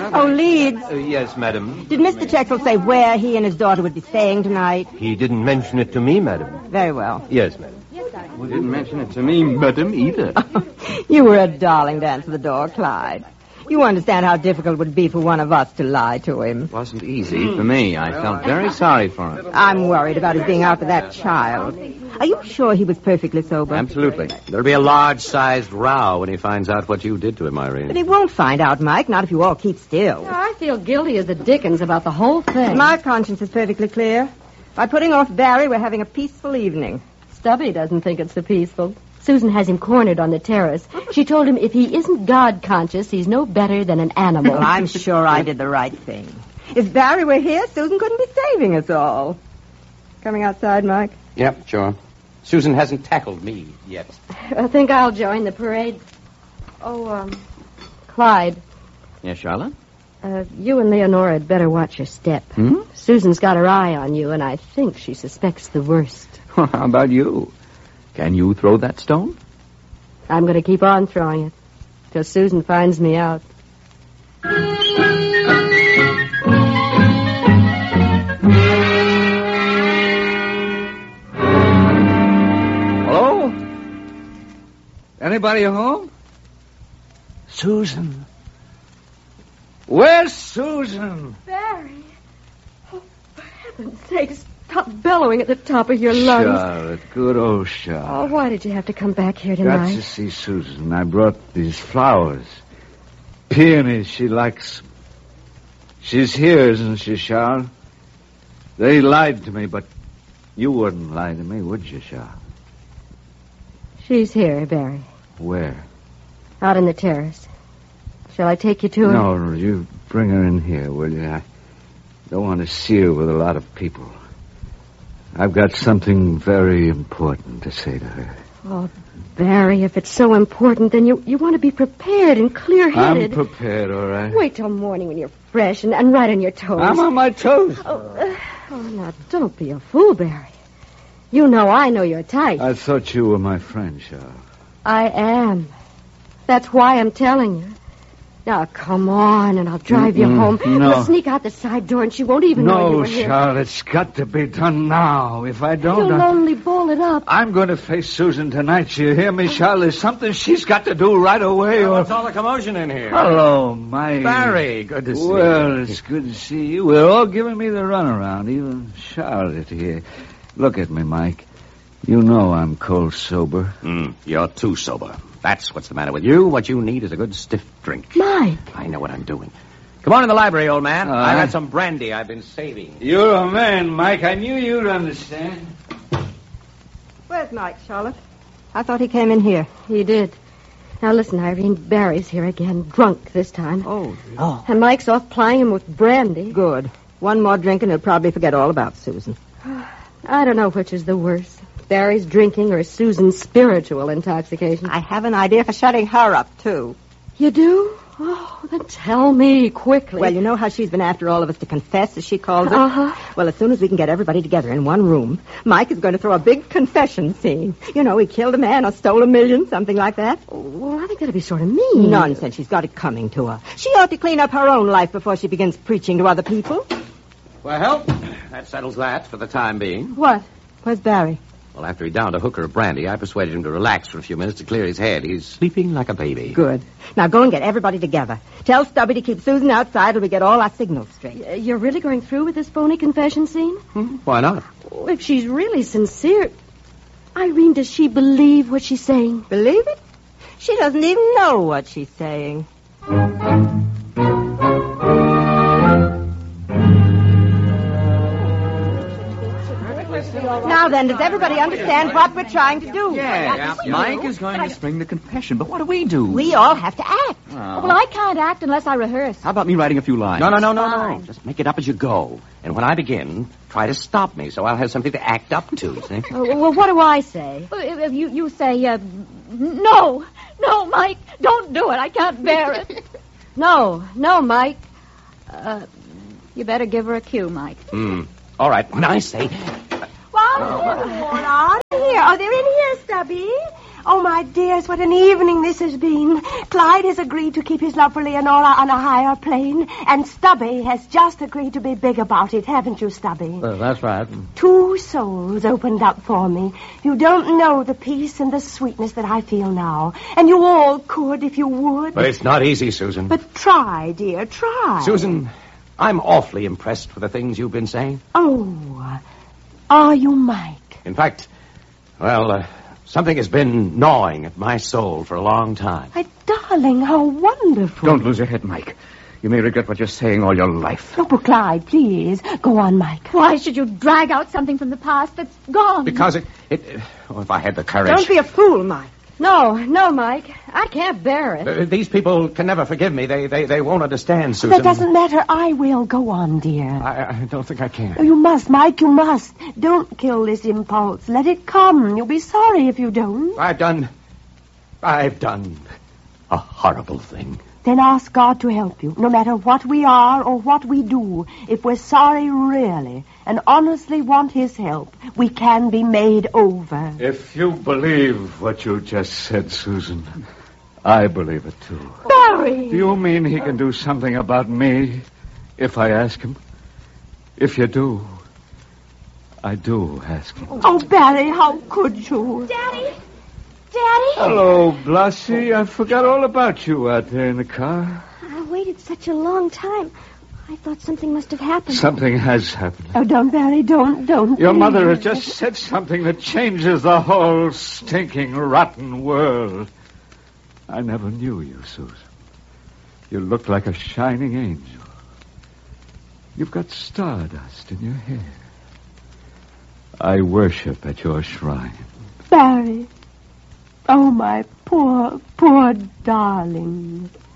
Oh, Leeds. Yes, madam. Did Mr. Checkle say where he and his daughter would be staying tonight? He didn't mention it to me, madam. Very well. Yes, madam. He didn't mention it to me, madam, either. You were a darling to answer the door, Clyde. You understand how difficult it would be for one of us to lie to him. It wasn't easy for me. I felt very sorry for him. I'm worried about his being out with that child. Are you sure he was perfectly sober? Absolutely. There'll be a large-sized row when he finds out what you did to him, Irene. But he won't find out, Mike, not if you all keep still. I feel guilty as the dickens about the whole thing. My conscience is perfectly clear. By putting off Barry, we're having a peaceful evening. Stubby doesn't think it's so peaceful. Susan has him cornered on the terrace. She told him if he isn't God-conscious, he's no better than an animal. Well, I'm sure I did the right thing. If Barry were here, Susan couldn't be saving us all. Coming outside, Mike? Yep, sure. Susan hasn't tackled me yet. I think I'll join the parade. Oh, Clyde. Yes, Charlotte? You and Leonora had better watch your step. Susan's got her eye on you, and I think she suspects the worst. How about you? Can you throw that stone? I'm going to keep on throwing it till Susan finds me out. Hello? Anybody home? Susan. Where's Susan? Barry. Oh, for heaven's sake, stop bellowing at the top of your lungs. Charlotte, good old Charlotte. Oh, why did you have to come back here Got tonight? to see Susan. I brought these flowers. Peonies, she likes them. She's here, isn't she, Charlotte? They lied to me, but you wouldn't lie to me, would you, Charlotte? She's here, Barry. Where? Out on the terrace. Shall I take you to her? No, you bring her in here, will you? I don't want to see her with a lot of people. I've got something very important to say to her. Oh, Barry, if it's so important, then you want to be prepared and clear-headed. I'm prepared, all right. Wait till morning when you're fresh and right on your toes. I'm on my toes. Oh, now, don't be a fool, Barry. You know I know your type. I thought you were my friend, Charlotte. I am. That's why I'm telling you. Now, come on, and I'll drive you home. No. We'll sneak out the side door, and she won't even know you were here. No, Charlotte, it's got to be done now. If I don't... You'll only ball it up. I'm going to face Susan tonight. You hear me, Charlotte? There's something she's got to do right away. What's all the commotion in here? Hello, Mike. Barry, good to see you. Well, it's good to see you. We're all giving me the runaround, even Charlotte here. Look at me, Mike. You know I'm cold sober. You're too sober. That's what's the matter with you. What you need is a good stiff drink. Mike. I know what I'm doing. Come on in the library, old man. All I've right. got some brandy I've been saving. You're a man, Mike. I knew you'd understand. Where's Mike, Charlotte? I thought he came in here. He did. Now, listen, Irene, Barry's here again, drunk this time. Oh. And Mike's off plying him with brandy. Good. One more drink and he'll probably forget all about Susan. I don't know which is the worst. Barry's drinking or Susan's spiritual intoxication. I have an idea for shutting her up, too. You do? Oh, then tell me quickly. Well, you know how she's been after all of us to confess, as she calls it? Uh-huh. Well, as soon as we can get everybody together in one room, Mike is going to throw a big confession scene. You know, he killed a man or stole $1 million, something like that. Well, I think that'd be sort of mean. Nonsense. She's got it coming to her. She ought to clean up her own life before she begins preaching to other people. Well, that settles that for the time being. What? Where's Barry? Well, after he downed a hooker of brandy, I persuaded him to relax for a few minutes to clear his head. He's sleeping like a baby. Good. Now go and get everybody together. Tell Stubby to keep Susan outside till we get all our signals straight. You're really going through with this phony confession scene? Why not? Oh, if she's really sincere... Irene, does she believe what she's saying? Believe it? She doesn't even know what she's saying. Now then, does everybody understand what we're trying to do? Yeah. Mike is going to spring the confession, but what do we do? We all have to act. Well, I can't act unless I rehearse. How about me writing a few lines? No. Just make it up as you go. And when I begin, try to stop me so I'll have something to act up to, see? Well, what do I say? You say, no, Mike, don't do it. I can't bear it. No, Mike. You better give her a cue, Mike. All right. When I say... Well, hold on. Here. Oh, they're in here, Stubby. Oh, my dears, what an evening this has been. Clyde has agreed to keep his love for Leonora on a higher plane, and Stubby has just agreed to be big about it, haven't you, Stubby? That's right. 2 souls opened up for me. You don't know the peace and the sweetness that I feel now. And you all could if you would. But it's not easy, Susan. But try, dear, try. Susan, I'm awfully impressed with the things you've been saying. Oh, are you, Mike? In fact, well, something has been gnawing at my soul for a long time. My darling, how wonderful. Don't lose your head, Mike. You may regret what you're saying all your life. Oh, but Clyde, please. Go on, Mike. Why should you drag out something from the past that's gone? Because if I had the courage... Don't be a fool, Mike. No, Mike. I can't bear it. These people can never forgive me. They won't understand, Susan. That doesn't matter. I will. Go on, dear. I don't think I can. Oh, you must, Mike. You must. Don't kill this impulse. Let it come. You'll be sorry if you don't. I've done a horrible thing. Then ask God to help you, no matter what we are or what we do. If we're sorry really and honestly want his help, we can be made over. If you believe what you just said, Susan, I believe it too. Barry! Do you mean he can do something about me if I ask him? If you do, I do ask him. Oh, Barry, how could you? Daddy? Daddy? Hello, Blasi. I forgot all about you out there in the car. I waited such a long time. I thought something must have happened. Something has happened. Oh, don't, Barry, don't. Your please. mother has just said something that changes the whole stinking, rotten world. I never knew you, Susan. You look like a shining angel. You've got stardust in your hair. I worship at your shrine. Barry. Oh, my poor, poor darling.